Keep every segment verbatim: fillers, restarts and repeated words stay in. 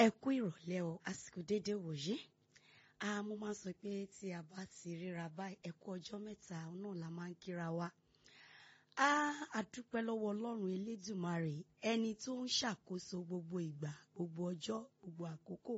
Ẹ kú ìrọ̀lẹ́ o, àsìkò déédéé wòyí. A mo máa ń sọ pé tí a bá ti ríra báyìí, ẹ kú ọjọ́ mẹ́ta náà la máa ń kíra wa. A àdúpẹ́ lọ́wọ́ Ọlọ́run Elédùmarè, ẹni tó ń ṣàkóso gbogbo ìgbà, gbogbo ọjọ́, gbogbo àkókò.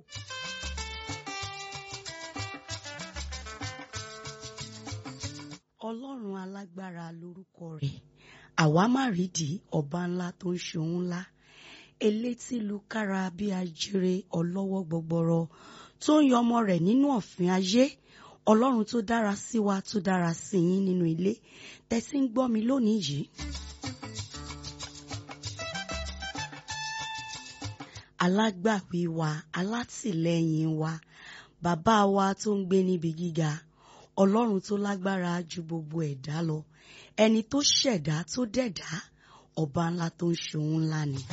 Ọlọ́run alágbára lórúkọ rẹ̀, àwa má rídìí ọba ńlá tó ń ṣe ohun ńlá. Elétí lu kára bí ajere ọlọ́wọ́ gbọgbọrọ tó ń yọ ọmọ rẹ̀ nínú ọ̀fìn ayé. Ọlọ́run tó dára sí wa tó dára sí yín nínú ilé tẹ́sí ń gbọ́ mi lónìí yìí. Alágbàwí wa, alátìlẹ́yìn wa, bàbá wa tó ń gbé níbi gíga, Ọlọ́run tó lágbára ju gbogbo ẹ̀dá lọ, ẹni tó ṣẹ̀dá tó dẹ̀dá, ọba ńlá tó ń ṣe ohun ńlá ni.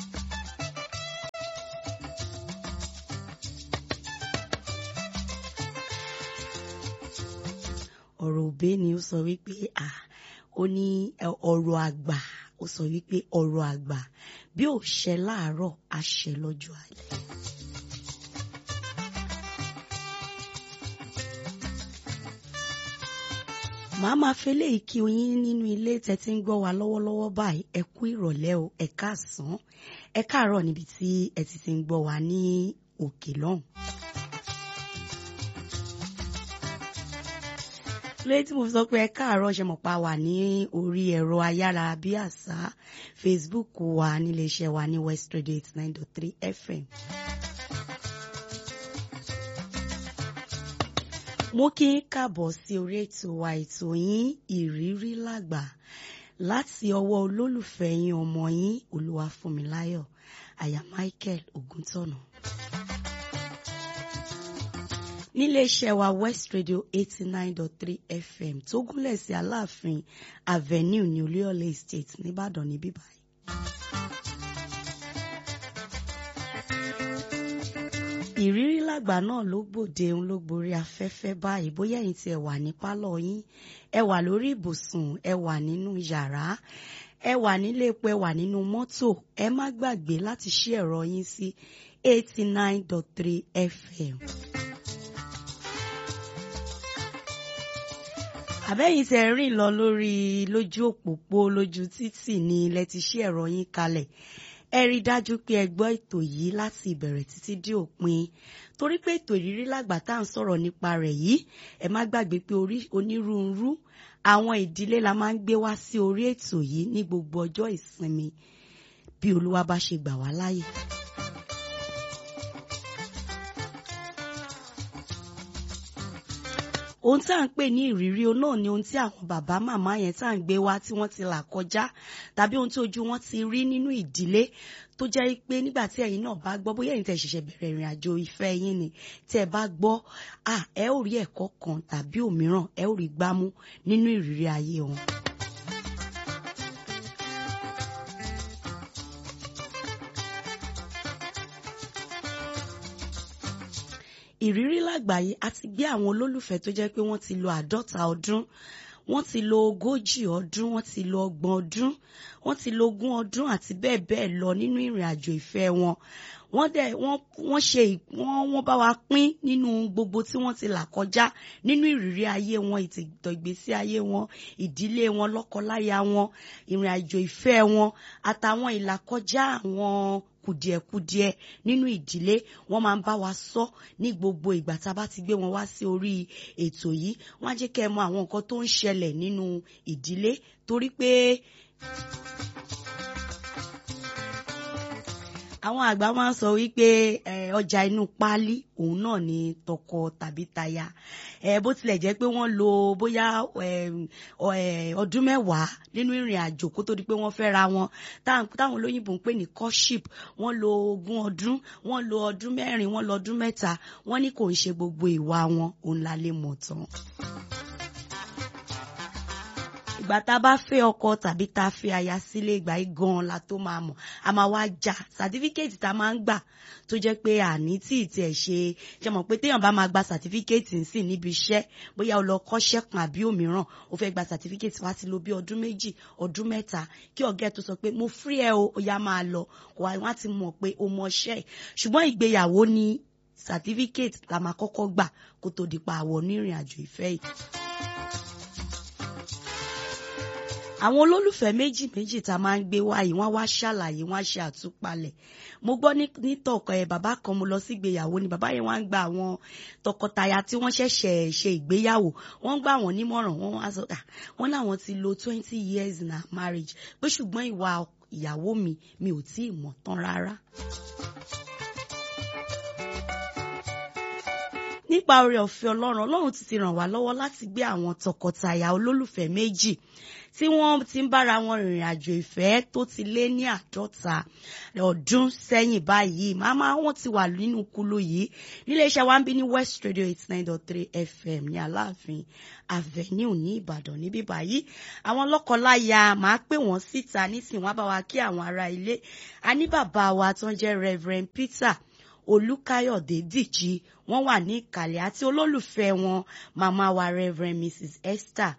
Ọ̀rọ̀ òbé ni ó sọ wípé à ó ní ọ̀rọ̀ àgbà ó sọ wípé ọ̀rọ̀ àgbà bí ò ṣẹ láàárọ̀ á ṣẹ lọ́jọ́ alẹ́. Màá máa fẹ́lẹ́ ìkí oyin nínú ilé tẹ́tí ń gbọ́ wa lọ́wọ́lọ́wọ́ báyìí. Ẹ kú ìrọ̀lẹ́ o, ẹ káàsán, ẹ káàárọ̀ níbi tí ẹ ti ti ń gbọ́ wa ní òkè lọ́hùn. Lẹ́yìn tí mo sọ pé ẹ káàárọ̀ ṣe mọ̀ pa wà ní orí ẹ̀rọ ayára bí àṣá Facebook wa nílé iṣẹ́ wa ní West Radio eighty nine dot three F M. Mo kí n káàbọ̀ sí orí ètò wa ètò yín ìrírí lágbà láti ọwọ́ olólùfẹ́ yín ọmọ yín Olúwafúnmiláyọ̀ Aya Michael Ògúntọ̀nà. Nílé iṣẹ́ wa West Radio eighty nine dot three F M tó gúnlẹ̀ sí Aláàfin Avenue ní Olúyọ̀lé Estate nìbàdàn níbí báyìí. Ìrírí lágbà náà ló gbòde òun ló gborí afẹ́fẹ́ báyìí bóyá ẹ̀yin tí ẹ wà ní pálọ̀ yín, ẹ wà lórí ibùsùn, ẹ wà nínú yàrá, ẹ wà nílé epo, ẹ wà nínú mọ́tò, ẹ má gbàgbé láti ṣí ẹ̀rọ yín sí eighty nine dot three F M. Àbẹ́yìn tẹ́ rìn lọ lórí lójú òpópó lójú títì ní ilẹ̀ ti ṣí ẹ̀rọ yín kalẹ̀. Ẹ rí dájú pé ẹ gbọ́ ètò yìí láti ìbẹ̀rẹ̀ títí dé òpin. Torí pé ètò ìrírí lágbà tá à ń sọ̀rọ̀ nípa rẹ̀ yìí, ẹ má gbàgbé pé onírúurú àwọn ìdílé la máa ń gbé wá sí orí ètò yìí ní gbogbo ọjọ́ ìsinmi bí Olúwa bá ṣe gbà wá láyè. Ohun tí à ń pè ní ìrírí náà ni ohun tí àwọn bàbá màmá yẹn tá à ń gbé wá tí wọ́n ti là kọjá tàbí ohun tí ojú wọn ti rí nínú ìdílé tó jẹ́ pé nígbà tí ẹ̀yin náà bá gbọ́ bóyá ẹ̀yin tẹ́ ṣẹ̀ṣẹ̀ bẹ̀rẹ̀ ìrìn àjò ìfẹ́ yín ni tí ẹ bá gbọ́ à ẹ ó rí ẹ̀kọ́ kan tàbí òmíràn ẹ ó rí gbámú nínú ìrírí ayé wọn. Ìrírí lágbàáyé a ti gbé àwọn olólùfẹ́ tó jẹ́ pé wọ́n ti lo àádọ́ta ọdún, wọ́n ti lo ogójì ọdún, wọ́n ti lo ọgbọ̀n ọdún, wọ́n ti lo ogún ọdún àti bẹ́ẹ̀ bẹ́ẹ̀ lọ nínú ìrìn àjò ìfẹ́ wọn. Wọ́n dẹ̀ wọ́n wọ́n ṣe wọ́n wọ́n bá wa pín nínú gbogbo tí wọ́n ti là kọjá nínú ìrírí ayé wọn, ìtìtọ̀ ìgbésí ayé wọn, ìdílé wọn, lọ́kọláya wọn, ìrìn àjò ìfẹ́ wọn àtàwọn ìlàkọjá àwọn kùdìẹ̀kudiẹ nínú ìdílé. Wọ́n máa ń bá wa sọ ní gbogbo ìgbà tá a bá ti gbé wọn wá sí orí ètò yìí. Wọ́n á jẹ́ kẹ́ ẹ mọ àwọn nǹkan tó ń ṣẹlẹ̀ nínú ìdílé torí pé àwọn àgbà máa ń sọ wípé ọjà inú páálí òun náà ni tọkọ tàbí taya. Bó tilẹ̀ jẹ́ pé wọ́n lo bóyá ọdún mẹ́wàá nínú ìrìn àjò kó tó di pé wọ́n fẹ́ ra wọn táwọn olóyìnbó ń pè ní courtship. Wọ́n lo ogún ọdún, wọ́n lo ọdún mẹ́rin, wọ́n lo ọdún mẹ́ta. Wọ́n ní kò ń ṣe gbogbo ìwà wọn òun la lè mọ̀ tán. ìgbà tá a bá fẹ́ ọkọ tàbí tá a fẹ́ aya sílé ìgbà yìí gan-an la tó máa mọ̀ a máa wá já sàtífíkẹ́ẹ̀tì tá a máa ń gbà tó jẹ́ pé àní tí ì tiẹ̀ ṣe ṣe mọ̀ pé téèyàn bá máa gba sàtífíkẹ́ẹ̀tì ń sìn níbi iṣẹ́ bóyá o lọ kọ́ṣẹ́ kan àbí òmíràn o fẹ́ gba sàtífíkẹ́ẹ̀tì wá ti lò bí ọdún méjì ọdún mẹ́ta kí ọ̀gá ẹ̀ tó sọ pé mo free ẹ o ó yá máa lọ kó wá ti mọ̀ pé o mọṣẹ́ ẹ̀ ṣùgbọ́n ìgbéyàwó ni sàtífíkẹ́ẹ̀tì la máa kọ́kọ́ gbà kó tó di pa àwọ̀ onírìn àjò ìfẹ́ yìí. àwọn olólùfẹ́ méjì méjì tá a máa ń gbé wá yìí wọ́n wá ṣàlàyé wọ́n á ṣe àtúpalẹ̀ mo gbọ́ nítọ̀kọ̀ ẹ̀ bàbá kan mo lọ sí ìgbéyàwó ni bàbá yẹn wá ń gba àwọn tọkọtaya tí wọ́n ṣẹ̀ṣẹ̀ ṣe ìgbéyàwó wọ́n ń gbà wọ́n nímọ̀ràn wọ́n wá sọ wọ́n láwọn ti lo twenty years na marriage pé ṣùgbọ́n ìwà ìyàwó mi mi ò tí ì mọ̀ tán rárá. nípa oore ọ̀fẹ́ ọlọ́run ọlọ́run ti ti ràn wá lọ́wọ́ láti gbé àwọn tọkọtaya olólùfẹ́ méjì tí wọ́n ti ń bára wọn rìnrìn àjò ìfẹ́ tó ti lé ní àádọ́ta ọdún sẹ́yìn báyìí màmá wọn ti wà nínú kulu yìí níléeṣẹ́ wa ń bí ní West Radio eighty nine dot three F M ní Aláàfin Avenue ní Ìbàdàn níbí báyìí àwọn lọ́kọláya máa pè wọ́n síta nísìnyí wọ́n bá wa kí àwọn ará ilé a ní bàbá wa tó ń jẹ́ Reverend Peter Olúkáyọ̀dé Dìjì wọ́n wà ní ìkàlẹ̀ àti olólùfẹ́ wọn màmá wa Reverend Missus Esther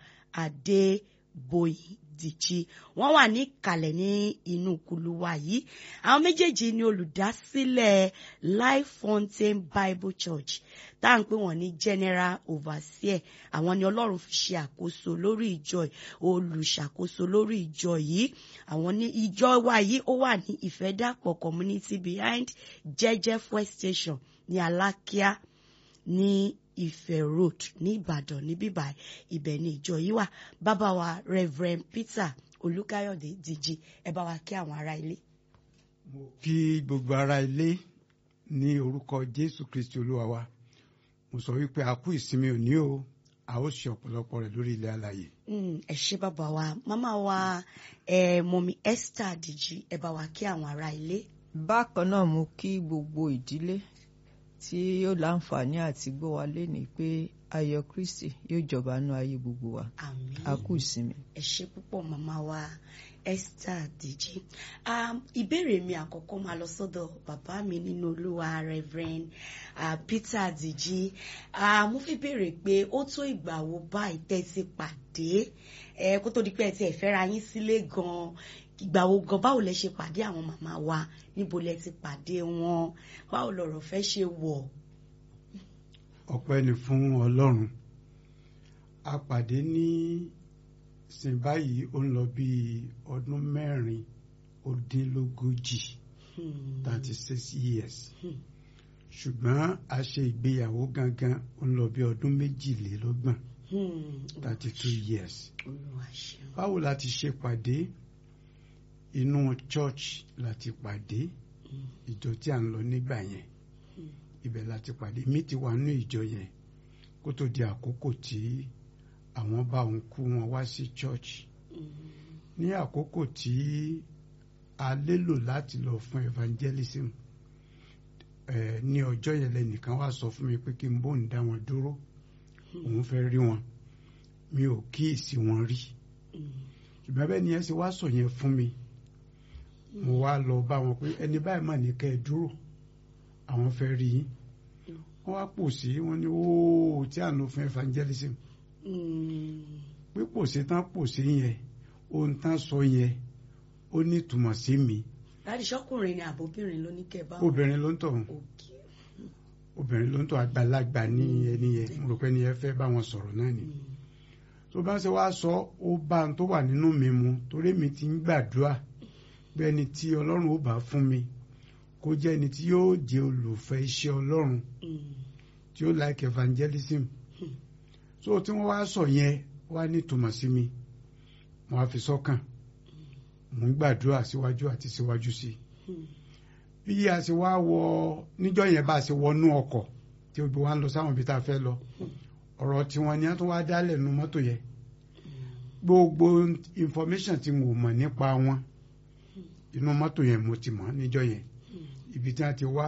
Adébóyè Dìjì wọ́n wà ní ìkàlẹ̀ ní inú kuluwa yìí àwọn méjèèjì ni olùdásílẹ̀ Life Fountain Bible Church tá à ń pè wọ́n ní General Overseer àwọn ni Ọlọ́run fi ṣe àkóso lórí ìjọ olùṣàkóso lórí ìjọ yìí àwọn ní ìjọ wa yìí ó wà ní Ìfẹ́dàpọ̀ community behind Jẹ́jẹ́ fuel station ní Alákíá ní Ifẹ̀ road ní Ìbàdàn ní bíbá ibẹ̀ ní ìjọ yìí wà bàbá wa Reverend Peter Olúkáyọ̀dé Dìjì ẹ bá wa kí àwọn ará ilé. mo kí gbogbo ará ilé ní orúkọ Jésù Kristi Olúwa wa mo sọ wípé a kú ìsinmi òní o a ó ṣe ọ̀pọ̀lọpọ̀ rẹ̀ lórí ilẹ̀ alààyè. ẹ ṣé bàbá wa màmá wa ẹ mọ̀mí Esther Dìjì ẹ bá wa kí àwọn ará ilé. bákan náà mo kí gbogbo ìdílé tí yóò láǹfààní àti gbọ́ wa lénìí pé ayọ̀ Kristi yóò jọba nínú ayé gbogbo wa. Àmín. A kú ìsinmi. ẹ ṣé púpọ̀ màmá wa Esther Dìjì. Um, ìbéèrè mi àkọ́kọ́ máa lọ sọ́dọ̀ bàbá mi nínú Olúwa Reverend uh, Peter Dìjì. Uh, mo fi béèrè pé ó tó ìgbà wo báyìí tẹ́ ti pàdé ẹ kó tó di pé ẹ ti ẹ̀ fẹ́ra yín sílé gan-an ìgbà wo gan báwo lẹ ṣe pàdé àwọn màmá wa níbo lẹ ti pàdé wọn báwo lọ̀rọ̀ fẹ́ ṣe wọ̀. ọpẹ́ ni fún Ọlọ́run a pàdé ní sìn báyìí ó ń lọ bí ọdún mẹ́rin ó dín lógójì thirty six years ṣùgbọ́n a ṣe ìgbéyàwó gangan ó ń lọ bí ọdún méjìlélọ́gbọ̀n thirty two years. báwo la ti ṣe pàdé inú church la ti pàdé ìjọ tí a ń lọ nígbà yẹn ibẹ̀ la ti pàdé mi ti wà nínú ìjọ yẹn kó tó di àkókò tí àwọn bá òun kú wọn wá sí church ní àkókò tí a lélò láti lọ fún evangelism ẹ ní ọjọ́ yẹn lẹ́nìkan wá sọ fún mi pé kí n bò ń dá wọn dúró òun fẹ́ rí wọn mi ò kíyèsí wọn rí ṣùgbọ́n bẹ́ẹ̀ ni ẹ ṣe wá sọ yẹn fún mi mo wá lọ bá wọn pé ẹni báyìí mà ní kẹ́ ẹ dúró àwọn fẹ́ rí yín wọ́n wá pòsí wọ́n ní ooo tí à ń lọ fún evangelism pé pòsí tán pòsí yẹn ohun tán sọ yẹn ó ní ìtumọ̀ sí mi. láti ṣọ́kùnrin ni àbóbìnrin ló ní kẹ́ bá wọn. obìnrin ló ń tọ̀ obìnrin ló ń tọ̀ àgbàlagbà ní ẹni yẹn mo rò pé ẹni yẹn fẹ́ bá wọn sọ̀rọ̀ náà ni tó bá ń ṣe wá sọ ó bá ń tó wà nínú mi mu torí mi ti ń gbàdúrà bí ẹni tí Ọlọ́run ó bá fún mi kó jẹ́ ẹni tí yóò jẹ́ olùfẹ́ iṣẹ́ Ọlọ́run tí ó like evangelism so tí wọ́n wá sọ yẹn wá ní ìtumọ̀ sí mi mo wá fi sọ́kàn mo ń gbàdúrà síwájú àti síwájú sí i bí a ṣe wá wọ níjọ́ yẹn bá a ṣe wọnú ọkọ̀ tí gbogbo wa ń lọ sáwọn ibi tá a fẹ́ lọ ọ̀rọ̀ tí wọ́n ní á tún wá dálẹ̀ nu mọ́tò yẹn gbogbo information tí mo mọ̀ nípa wọn inú mọ́tò yẹn mo ti mọ̀ níjọ́ yẹn ibi tí wọ́n ti wá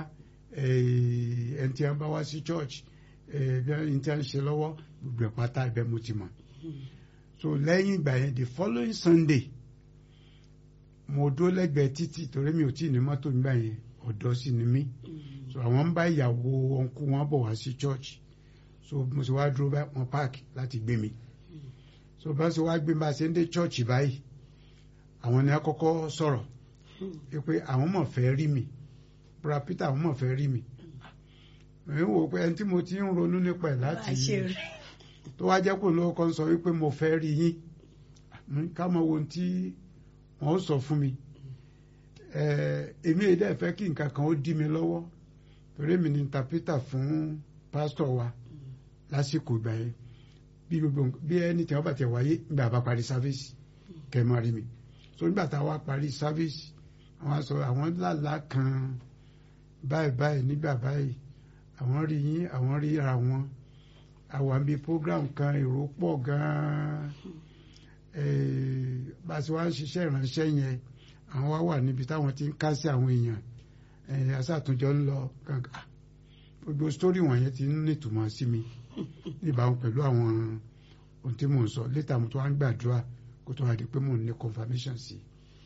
ẹni tí wọ́n bá wá sí church bí wọ́n ti ń ṣe lọ́wọ́ gbogbo ẹ̀ pátá ibẹ̀ mo ti mọ̀ so lẹ́yìn ìgbà yẹn the following Sunday mo dó lẹ́gbẹ̀ẹ́ títì torí mi ò tí ì ní mọ́tò nígbà yẹn ọ̀dọ́ sì ni mí so àwọn ń bá ìyàwó ọ̀nkú wọn bọ̀ wá sí church so mo sì wá dúró bá wọn páàkì láti gbé mi so bá ṣe wá gbé bá ṣe ń dé church báyìí àwọn ni a kọ́kọ́ sọ̀rọ̀ pé àwọn mọ̀ fẹ́ rí mi bra Peter àwọn mọ̀ fẹ́ rí mi mi wò pé ẹni tí mo ti ń ronú nípa ẹ̀ láti tó wá jẹ́ kó lọ́wọ́ kan sọ wípé mo fẹ́ rí yín ká mọ ohun tí wọ́n sọ fún mi èmi èdè fẹ́ kí nǹkan kan ó dí mi lọ́wọ́ torí mi ni interpreter fún pásítọ̀ wa lásìkò ìgbà yẹn bí gbogbo bí ẹni tí wọ́n bá tẹ̀ wáyé nígbà bá parí sáfíìsì kẹ́ máa rí mi so nígbà tá a wá parí sáfíìsì àwọn sọ àwọn lálá kan báyìí báyìí nígbà báyìí àwọn rí yín àwọn rí ara wọn àwọn bíi program kan èrò pọ̀ gan-an bá a ṣe wá ń ṣiṣẹ́ ìránṣẹ́ yẹn àwọn wá wà níbi táwọn ti ń ká sí àwọn èèyàn aṣàtúnjọ ń lọ kankan gbogbo sítórì wọ̀nyẹn ti ń nítumọ̀ sí mi níbàámu pẹ̀lú àwọn ohun tí mò ń sọ létà mo tó wá ń gbàdúrà kó tó wá di pé mò ń ní confirmation sí.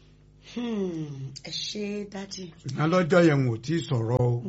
ẹ ṣe dájú. ṣùgbọ́n lọ́jọ́ yẹn ò tí ì sọ̀rọ̀ o.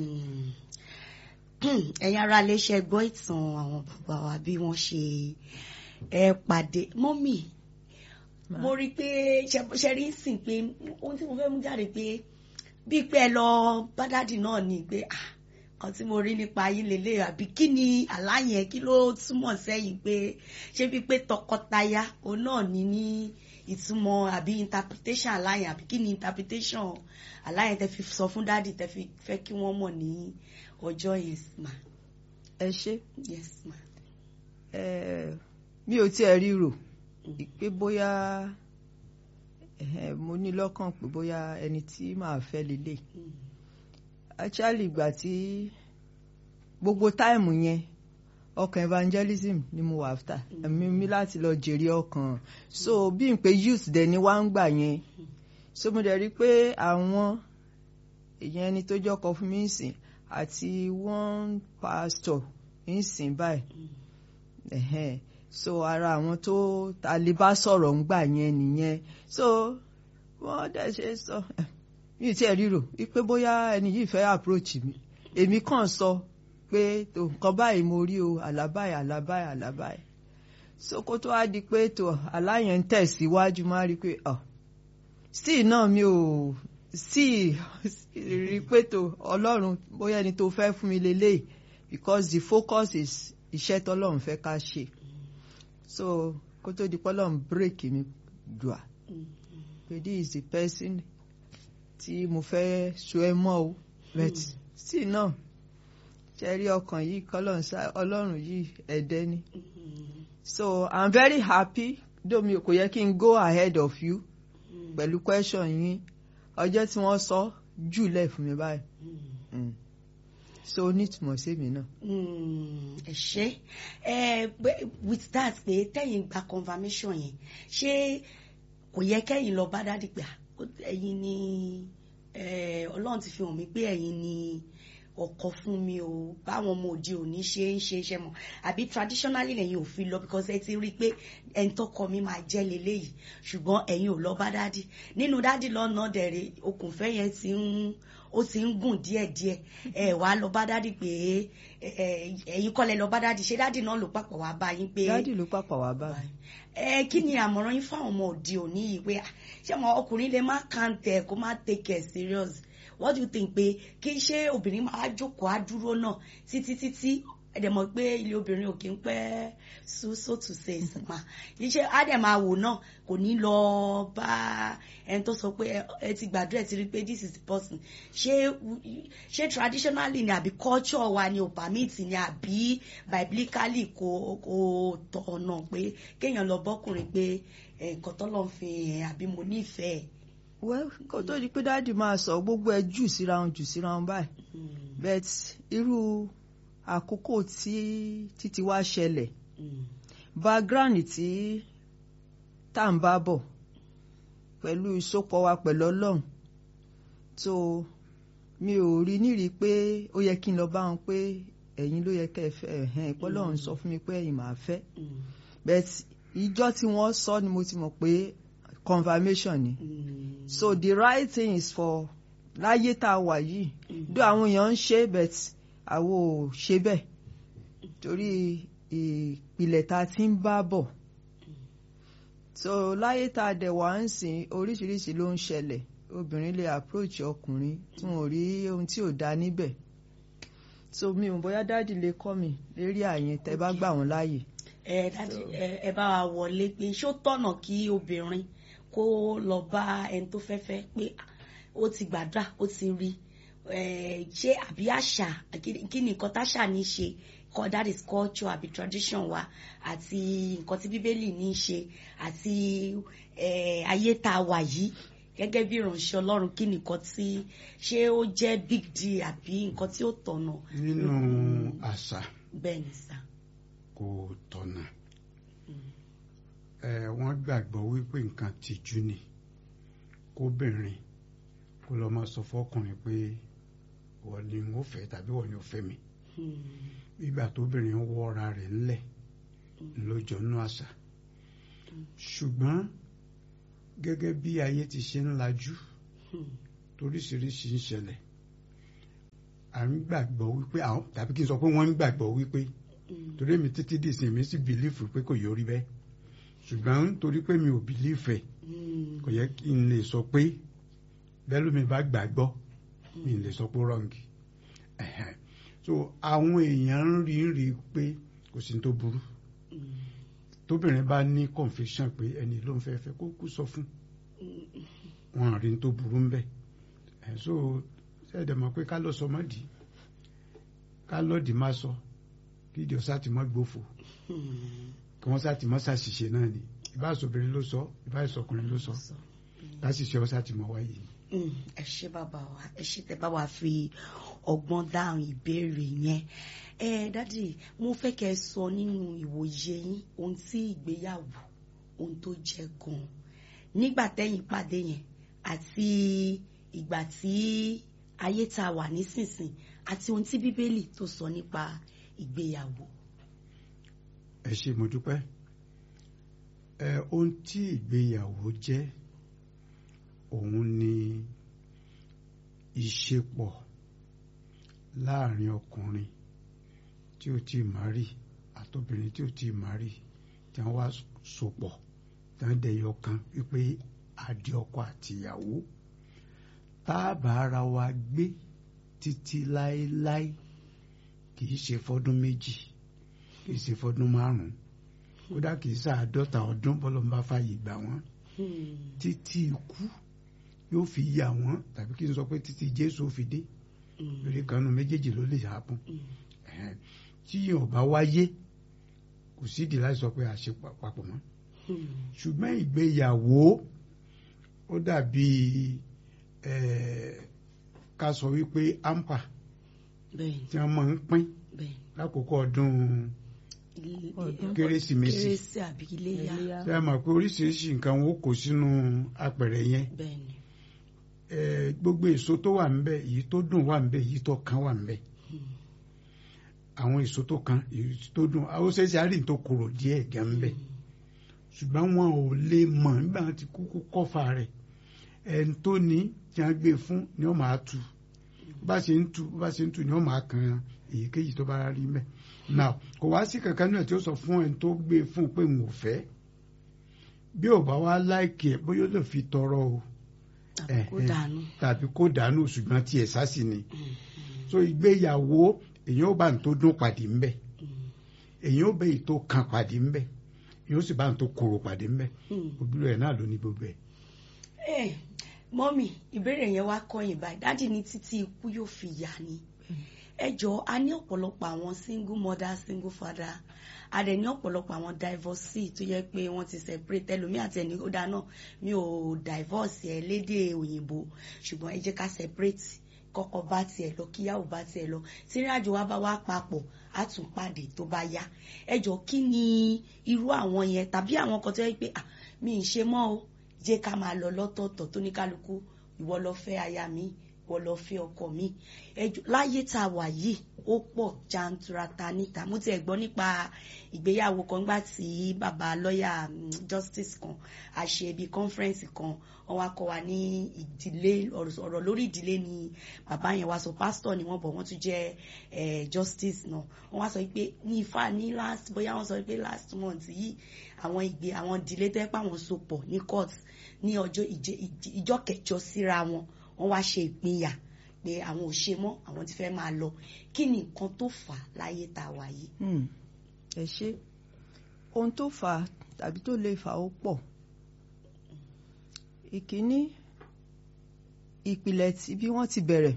ẹ̀yin ará lè ṣe gbọ́ ìtàn àwọn bàbá wa bí wọ́n ṣe ẹ pàdé mọ́mì mo rí i pé ṣe rí sìn pé ohun tí mo fẹ́ mú jáde pé bíi pé ẹ lọ bá dádì náà ni pé kan tí mo rí nípa yín lélẹ̀ àbí kí ni àlá yẹn kí ló túmọ̀ sẹ́yìn pé ṣé bíi pé tọkọtaya òun náà ní ní ìtumọ̀ àbí interpretation àlá yẹn àbí kí ni interpretation àlá yẹn tẹ fi sọ fún dádì tẹ fi fẹ́ kí wọ́n mọ̀ ní ọjọ́ yẹn mà. ẹ ṣe. yes ma. ẹ mi ò tiẹ̀ rí rò pé bóyá mo ní lọ́kàn pé bóyá ẹni tí màá fẹ́ lélẹ̀ actually ìgbà tí gbogbo táìmù yẹn ọkàn evangelism ni mo wà after ẹ̀mí mi láti lọ jèrè ọkàn so bí n pé youth dẹ̀ ni wá ń gbà yẹn so mo dẹ̀ rí pé àwọn èèyàn ẹni tó jọ́kọ fún mi ń sìn àti one pastor ń sìn báyìí so ara àwọn tó talibá sọ̀rọ̀ ń gbà yẹn nìyẹn so wọ́n dẹ̀ ṣe sọ mi ò tiẹ̀ ríro wípé bóyá ẹni yìí fẹ́ approach mi èmi kàn sọ pé tó nǹkan báyìí mo rí o àlábáyìí àlábáyìí àlábáyìí so kó tó wá di pé tó aláyẹn ń tẹ̀síwájú máa rí pé ọ̀ sí náà mi ò sí rí pé tó ọlọ́run bóyá ẹni tó fẹ́ fún mi lélẹ́yìí because the focus is iṣẹ́ tọ́lọ́run fẹ́ ká ṣe so kó tó di pọ́lọ́run break mi dùà pé this is the person tí mo fẹ́ so ẹ mọ́ o but sí náà ṣe rí ọkàn yìí ọlọ́run yìí ẹ̀dẹ́ ni so I'm very happy though mi kò yẹ kí n go ahead of you pẹ̀lú question yín ọjọ́ tí wọ́n sọ jùlẹ̀ fún mi báyìí so nítumọ̀ sí mi náà. ẹ ṣe with that pé tẹ́yìn gba confirmation yẹn ṣé kò yẹ kẹ́yìn lọ bá dádì pé ẹ̀yin ni ọlọ́run ti fi hàn mí pé ẹ̀yin ni ọkọ fún mi o báwọn ọmọ òde òní ṣe ń ṣe iṣẹ́ mọ́ àbí traditionally lẹ́yìn ò fi lọ because ẹ ti rí i pé ẹni tọkọ mi máa jẹ́ leléyìí ṣùgbọ́n ẹ̀yin ò lọ bá dádì nínú dádì lọ́nà dẹ̀rẹ̀ okùnfẹ́ yẹn ti ń ó ti ń gùn díẹ̀díẹ̀ ẹ wàá lọ bá dádì pé ẹ̀yin kọ́ lẹ lọ bá dádì ṣé dádì náà ló pàpà wá bá yín pé. dádì ló pàpà wá bá. ẹ kí ni àmọ̀ràn yín fáwọn ọmọ òde òní yìí pé ṣé àwọn ọkùnrin lè má kàn tẹ̀ kó má take it serious what do you think pé kí ṣé obìnrin máa jókòó á dúró náà títí títí ẹ̀dẹ̀ mọ̀ pé ilé obìnrin ò kí ń pẹ́ so to say ìsìnmá iṣẹ́ àdẹ̀ máa wò náà kò ní lọ bá ẹni tó sọ pé ẹ ti gbàdúrà ẹ ti rí pé this is the person ṣé ṣé traditionally ni àbí culture wa ni ò permit ni àbí biblically kò kò tọ̀nà pé kéèyàn lọ bọ́kùnrin pé nǹkan tó lọ́n fi hàn àbí mo nífẹ̀ẹ́. well kò tó di pé dáàdì máa sọ gbogbo ẹ jù síra wọn jù síra wọn báyìí but irú àkókò tí títí wá ṣẹlẹ̀ background tí tá à ń bá bọ̀ pẹ̀lú ìsopọ̀ wa pẹ̀lú ọlọ́run tó mi ò rí nírí pé ó yẹ kí n lọ bá wọn pé ẹ̀yin ló yẹ kẹ́ ẹ fẹ́ ẹ̀hẹ́n ìpọ́lọ́run sọ fún mi pé ẹ̀yin màá fẹ́ but ìjọ tí wọ́n sọ ni mo ti mọ̀ pé confirmation ni. Mm. So the right thing is for láyé tá a wà yìí dó àwọn èèyàn ń ṣe but àwọn ò ṣe bẹ́ẹ̀ torí ìpìlẹ̀ tá a ti ń bá bọ̀. So láyé tá a dẹ̀ wá ń sìn oríṣiríṣi ló ń ṣẹlẹ̀ obìnrin lè approach ọkùnrin tí wọn ò rí ohun tí ò dá níbẹ̀. So mi ò bóyá dáàdì lè kọ́ mi lérí àyẹn tẹ́ bá gbà wọ́n láàyè. ẹ dájú ẹ bá wa wọlé pé ṣó tọ̀nà kí obìnrin kó lọ bá ẹni tó fẹ́ fẹ́ pé ó ti gbàdúrà ó ti rí ṣé àbí àṣà kí ni nǹkan táṣà ní ṣe that is culture àbí tradition wa àti nǹkan tí bíbélì ní ṣe àti ayé tá a wà yìí gẹ́gẹ́ bí ìránṣẹ́ Ọlọ́run kí ni nǹkan tí ṣé ó jẹ́ big deal àbí nǹkan tí ó tọ̀nà. nínú àṣà bẹ́ẹ̀ ni sá. kò tọ̀nà wọ́n gbàgbọ́ wípé nǹkan tìjú ni kóbìnrin kó lọ máa sọ fọ́kùnrin pé wọ́n ni mo fẹ́ tàbí wọ́n ni ó fẹ́ mi nígbà tóbìnrin ń wọ́ra rẹ̀ ńlẹ̀ lójọ́ nú àṣà ṣùgbọ́n gẹ́gẹ́ bí ayé ti ṣe ń lajú toríṣiríṣi ń ṣẹlẹ̀ à ń gbàgbọ́ wípé àwọn tàbí kí n sọ pé wọ́n ń gbàgbọ́ wípé torí mi títí dìsìn mi sì bìlífù pé kò yọrí bẹ́ẹ̀ ṣùgbọ́n nítorí pé mi ò bìlífù ẹ̀ kò yẹ kí n lè sọ pé bẹ́ẹ̀ lómi bá gbàgbọ́ mi lè sọ pé rọ́ǹgì so àwọn èèyàn ń rí rí pé kò sí tó burú tóbìnrin bá ní confusion pé ẹni ló ń fẹ́ fẹ́ kó kú sọ fún wọn rí tó burú ń bẹ̀ so ṣẹ́ẹ̀dẹ̀ mọ̀ pé ká lọ sọ mọ́ dì ká lọ́ọ̀dì má sọ kí ìdí ọ̀sá ti mọ́ gbófo kí wọ́n sá ti mọ́ ṣàṣìṣe náà ni ìbáṣọbìnrin ló sọ ìbáṣọkùnrin ló sọ láṣìṣe ọ̀sá ti mọ́ wáyé. ẹ ṣé bàbá wa ẹ ṣé tẹ́ bá wa fi ọgbọ́n dáhùn ìbéèrè yẹn ẹ dádì mo fẹ́ kẹ́ ẹ sọ nínú ìwòye yín ohun tí ìgbéyàwó ohun tó jẹ́ gan-an nígbà tẹ́yìn pàdé yẹn àti ìgbà tí ayé tá a wà nísinsìn àti ohun tí bíbélì tó sọ nípa ìgbéyàwó. ẹ ṣé mo dúpẹ́ ẹ ohun tí ìgbéyàwó jẹ́ òun ni ìṣepọ̀ láàrin ọkùnrin tí ó ti márì àtobìnrin tí ó ti márì tí wọ́n wá sopọ̀ tí wọ́n dẹyọ kan wípé àdì ọkọ àtìyàwó tá a bá ara wa gbé títí láéláé kì í ṣe fọ́dún méjì kì í ṣe fọ́dún márùn-ún kódà kì í ṣàádọ́ta ọdún bọ́lọ́ ń bá fààyè gbà wọ́n títí ikú yóò fi yà wọ́n tàbí kí n sọ pé títí Jésù fi dé lórí kanu méjèèjì ló lè happen tí yóò bá wáyé kò sídìí láti sọ pé a ṣe papọ̀ mọ́ ṣùgbọ́n ìgbéyàwó ó dàbí ká sọ wípé ampa tí wọ́n máa ń pín lákòókò ọdún kérésìmesì ṣé ẹ mọ̀ pé oríṣiríṣi nǹkan wọn kò sínú apẹ̀rẹ̀ yẹn gbogbo èso tó wà ńbẹ̀ èyí tó dùn wà ńbẹ̀ èyí tó kan wà ńbẹ̀ àwọn èso tó kan èyí tó dùn àwọn ṣẹṣẹ àárín tó korò díẹ̀ gan ńbẹ̀ ṣùgbọ́n wọn ò lè mọ̀ nígbà tí kúkú kọ́fà rẹ̀ ẹni tó ní tí wọ́n gbé fún ni wọ́n máa tu bá ṣe ń tu bá ṣe ń tu ni wọ́n máa kan èyíkéyìí tó bá rí mẹ́ now kò wá sí kankan náà tí ó sọ fún ẹni tó gbé fún pé n ò fẹ́ bí ò bá wá láìkì ẹ̀ bóyá ó lè fi tọrọ o tàbí kó dànù ṣùgbọ́n tí ẹ̀ sásì ni so ìgbéyàwó èyàn ó bá ń tó dún pàdé ńbẹ èyàn ó bẹ ètò kan pàdé ńbẹ èyàn ó sì bá ń tó kóró pàdé ńbẹ òbúrò ẹ̀ náà ló ní gbogbo ẹ̀. ẹ mọ́mì ìbéèrè yẹn wá kọ́yìn báyìí dáàdì ní títí ikú yóò fi yà ni ẹ jọ a ní ọ̀pọ̀lọpọ̀ àwọn single mother single father a dẹ̀ ní ọ̀pọ̀lọpọ̀ àwọn divorcee tó yẹ pé wọ́n ti separate ẹlòmí àti ẹni ó dáná mi ò divorce ẹ lédè òyìnbó ṣùgbọ́n ẹ jẹ́ ká separate kọ́kọ́ bá tiẹ̀ lọ kíyàwó bá tiẹ̀ lọ tí ìrìnàjò wa bá wá papọ̀ á tún pàdé tó bá yá ẹ jọ kí ni irú àwọn yẹn tàbí àwọn kan tó yẹ pé à mi ì ṣe mọ́ o jẹ́ ká máa lọ lọ́tọ̀ọ̀tọ̀ tó ní kálukú ìwọ lọ fẹ́ aya mi ìwọ lọ fẹ́ ọkọ mi ẹ jọ láyé tá a wà yìí ó pọ̀ janturata níta. Mo ti ẹ̀ gbọ́ nípa ìgbéyàwó kan gbà tí bàbá lọ́ọ̀yà justice kan a ṣe ibi conference kan wọ́n wá kọ́ wa ní ìdílé ọ̀rọ̀ lórí ìdílé ni bàbá yẹn wá sọ pastor ni wọ́n bọ̀ wọ́n tún jẹ́ justice náà wọ́n wá sọ pé ní ifá ní last bóyá wọ́n sọ pé last month yìí àwọn ìgbé àwọn ìdílé tẹ́ pé àwọn so pọ̀ ní court ní ọjọ́ ìjọ kẹjọ síra wọn wọ́n wá ṣe ìpínyà pé àwọn ò ṣe mọ́ àwọn ti fẹ́ máa lọ. Kí ni nǹkan tó fà á láyé tá a wà yìí? ẹ ṣe ohun tó fà á tàbí tó lè fà ó pọ̀. Ìkíní, ìpìlẹ̀ tí bí wọ́n ti bẹ̀rẹ̀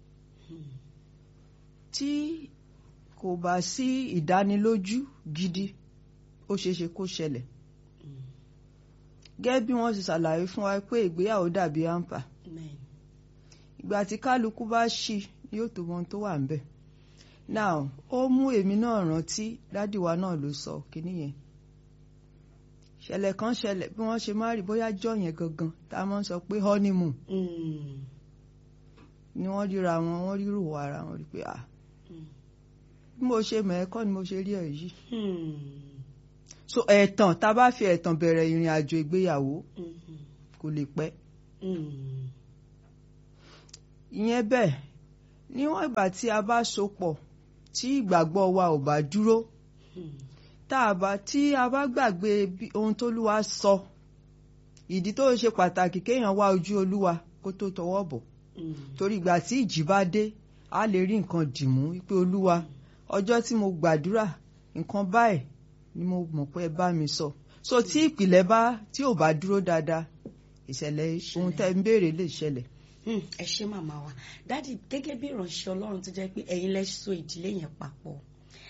tí kò bá sí ìdánilójú gidi ó ṣeéṣe kó ṣẹlẹ̀. Gẹ́gẹ́ bí wọ́n ti ṣàlàyé fún wa pé ìgbéyàwó dàbí àǹpà. Ìgbà tí kálukú bá ṣí yóò tó wọn tó wà ń bẹ̀. Now ó mú èmi náà rántí dádì wa náà ló sọ kíní yẹn. Ṣẹlẹ̀ kan ṣẹlẹ̀ bí wọ́n ṣe máa rí bóyá jọ yẹn gangan tá a máa ń sọ pé honeymoon ni wọ́n ríra wọn wọ́n rírò wọ ara wọn rí pé ah bí mo ṣe mẹ́ẹ̀kọ́ ni mo ṣe rí ẹ̀ yìí. So ẹ̀tàn tá a bá fi ẹ̀tàn bẹ̀rẹ̀ ìrìn àjò ìgbéyàwó kò lè pẹ́. Ìyẹn bẹ́ẹ̀ níwọ̀n ìgbà tí a bá so pọ̀ tí ìgbàgbọ́ wa ò bá dúró tá a bá tí a bá gbàgbé ohun t'Olúwa sọ ìdí tó ṣe pàtàkì kéèyàn wá ojú Olúwa kó tó tọwọ́ bọ̀ torí ìgbà tí ìjì bá dé a lè rí nǹkan dìmú wípé Olúwa ọjọ́ tí mo gbàdúrà nǹkan báyìí ni mo mọ̀ pé ẹ bá mi sọ. So tí ìpìlẹ̀ bá tí ò bá dúró dáadáa ìṣẹ̀lẹ̀ ohun tẹ́ ń béèrè lè ṣẹlẹ̀. Ẹ ṣé màmá wa. Dádì gẹ́gẹ́ bí ìránṣẹ́ Ọlọ́run tó jẹ́ pé ẹ̀yin lẹ so ìdílé yẹn papọ̀